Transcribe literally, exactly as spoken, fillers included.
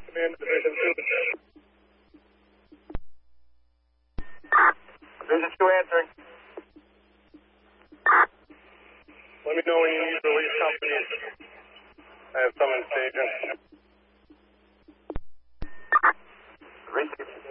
Command Division two. Division two answering. Let me know when you need release companies. I have someone staging. Three sixty.